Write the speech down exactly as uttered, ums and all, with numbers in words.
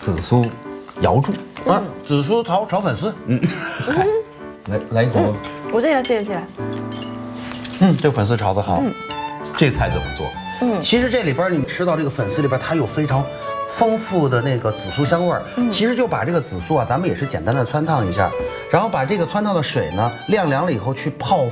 紫苏瑶柱啊，紫苏炒炒粉丝，嗯， 嗨，来来一口， 我这个接起来。 嗯，这个粉丝炒得好。 嗯， 这菜怎么做？ 嗯， 其实这里边你们吃到这个粉丝里边，它有非常丰富的那个紫苏香味儿。嗯，其实就把这个紫苏啊，咱们也是简单的汆烫一下，然后把这个汆烫的水呢晾凉了以后去泡